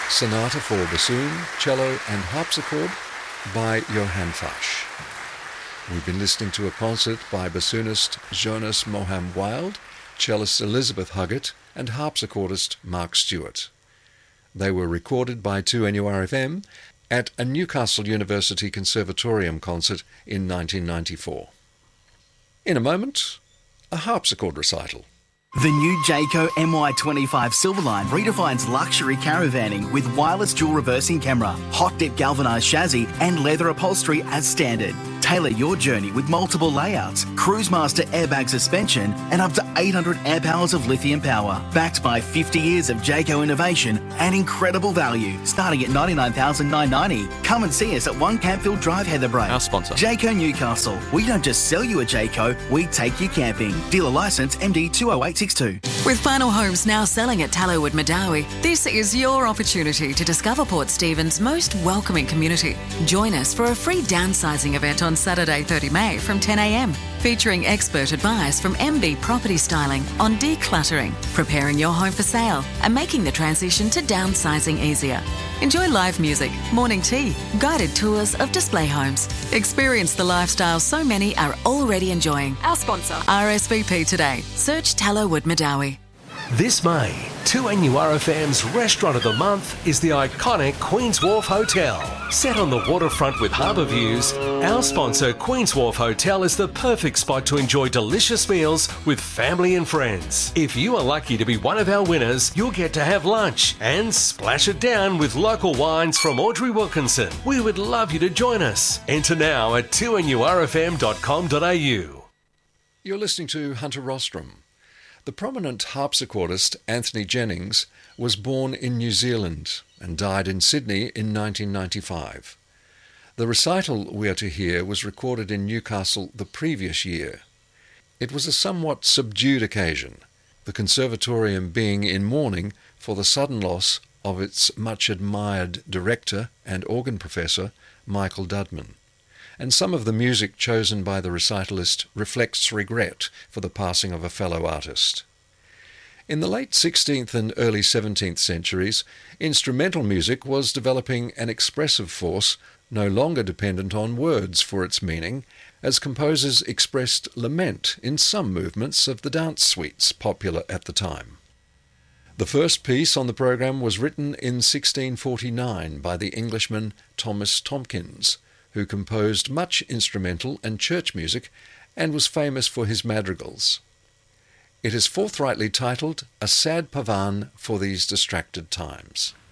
Sonata for Bassoon, Cello and Harpsichord by Johann Fasch. We've been listening to a concert by bassoonist Jonas Moham Wild, cellist Elizabeth Huggett and harpsichordist Mark Stewart. They were recorded by 2NURFM at a Newcastle University Conservatorium concert in 1994. In a moment, a harpsichord recital. The new Jayco MY25 Silverline redefines luxury caravanning with wireless dual reversing camera, hot dip galvanised chassis and leather upholstery as standard. Tailor your journey with multiple layouts, Cruisemaster airbag suspension and up to 800 amp hours of lithium power. Backed by 50 years of Jayco innovation and incredible value, starting at $99,990. Come and see us at 1 Campfield Drive, Heatherbrae. Our sponsor. Jayco Newcastle. We don't just sell you a Jayco, we take you camping. Dealer licence MD 20862. With Final Homes now selling at Tallowood Madawi, this is your opportunity to discover Port Stephens' most welcoming community. Join us for a free downsizing event on Saturday 30 May from 10 a.m, featuring expert advice from MB Property Styling on decluttering, preparing your home for sale and making the transition to downsizing easier. Enjoy live music, morning tea, guided tours of display homes. Experience the lifestyle so many are already enjoying. Our sponsor. RSVP today. Search Tallowood Madawi. This May, 2NURFM's Restaurant of the Month is the iconic Queen's Wharf Hotel. Set on the waterfront with harbour views, our sponsor Queen's Wharf Hotel is the perfect spot to enjoy delicious meals with family and friends. If you are lucky to be one of our winners, you'll get to have lunch and splash it down with local wines from Audrey Wilkinson. We would love you to join us. Enter now at 2NURFM.com.au. You're listening to Hunter Rostrom. The prominent harpsichordist Anthony Jennings was born in New Zealand and died in Sydney in 1995. The recital we are to hear was recorded in Newcastle the previous year. It was a somewhat subdued occasion, the conservatorium being in mourning for the sudden loss of its much-admired director and organ professor, Michael Dudman, and some of the music chosen by the recitalist reflects regret for the passing of a fellow artist. In the late 16th and early 17th centuries, instrumental music was developing an expressive force no longer dependent on words for its meaning, as composers expressed lament in some movements of the dance suites popular at the time. The first piece on the program was written in 1649 by the Englishman Thomas Tomkins, who composed much instrumental and church music and was famous for his madrigals. It is forthrightly titled A Sad Pavan for These Distracted Times.